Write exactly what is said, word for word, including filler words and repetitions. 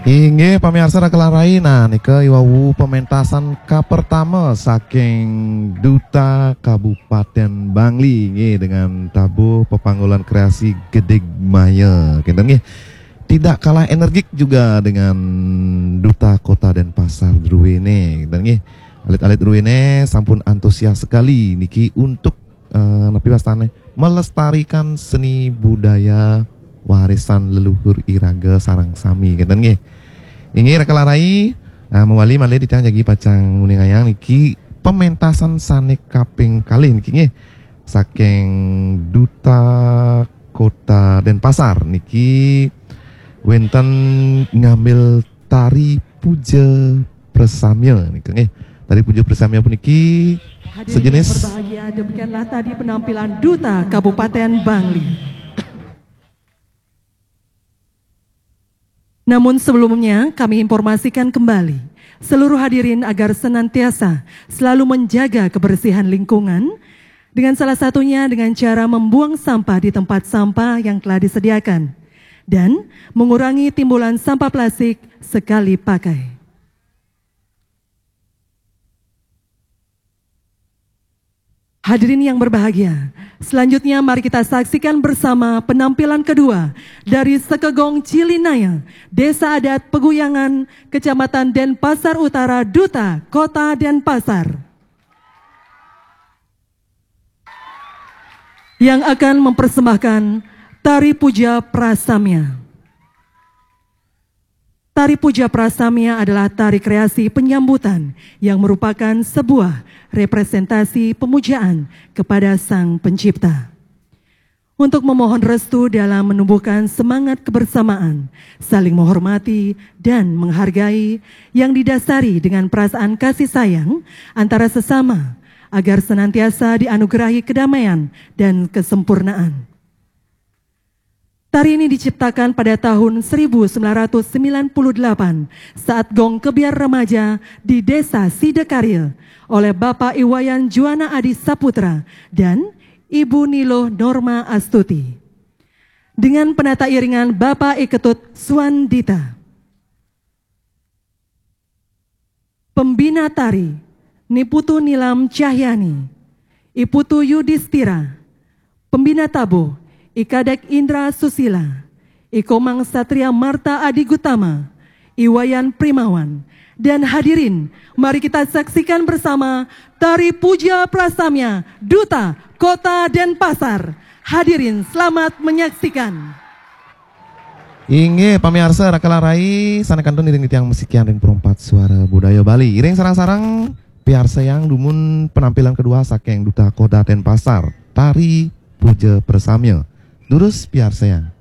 Inge pamirsa rakelarai, nah nika iwawu pementasan ka pertama saking Duta Kabupaten Bangli nge dengan tabuh pepanggolan kreasi Gedeg Maya. Kinten nge tidak kalah energik juga dengan Duta Kota Denpasar Druwene. Kinten nge alit-alit Druwene sampun antusias sekali niki untuk uh, napi wastane melestarikan seni budaya warisan leluhur iraga sarang sami. Kinten nge ini rakelarai nah, mewali malih ditang jagi pacang muningayang niki pementasan sanek kaping kali niki nge saking Duta Kota Denpasar niki wenten ngambil tari puja presamya niki nge tari puja presamya pun niki sejenis. Berbahagia, demikianlah tadi penampilan Duta Kabupaten Bangli. Namun sebelumnya kami informasikan kembali seluruh hadirin agar senantiasa selalu menjaga kebersihan lingkungan dengan salah satunya dengan cara membuang sampah di tempat sampah yang telah disediakan dan mengurangi timbulan sampah plastik sekali pakai. Hadirin yang berbahagia, selanjutnya mari kita saksikan bersama penampilan kedua dari Sekegong Cilinaya, Desa Adat Peguyangan, Kecamatan Denpasar Utara, Duta Kota Denpasar, yang akan mempersembahkan Tari Puja Prasamya. Tari Puja Prasamya adalah tari kreasi penyambutan yang merupakan sebuah representasi pemujaan kepada Sang Pencipta. Untuk memohon restu dalam menumbuhkan semangat kebersamaan, saling menghormati dan menghargai yang didasari dengan perasaan kasih sayang antara sesama agar senantiasa dianugerahi kedamaian dan kesempurnaan. Tari ini diciptakan pada tahun seribu sembilan ratus sembilan puluh delapan saat Gong Kebiar Remaja di Desa Sidekaril oleh Bapak Iwayan Juwana Adi Saputra dan Ibu Nilo Norma Astuti. Dengan penata iringan Bapak Iketut Suandita. Pembina tari Niputu Nilam Cahyani, Iputu Yudhistira. Pembina tabuh Ikadek Indra Susila, Ikomang Satria Marta Adi Gutama, Iwayan Primawan, dan hadirin, mari kita saksikan bersama Tari Puja Prasamya Duta Kota Denpasar. Hadirin selamat menyaksikan. Inge pamirsa rakelarai sanakantun iring tiang musik yang ring perempat suara budaya Bali. Iring sarang-sarang piarsa yang dumun penampilan kedua saking Duta Kota Denpasar, Tari Puja Prasamya. Durus piarsa yang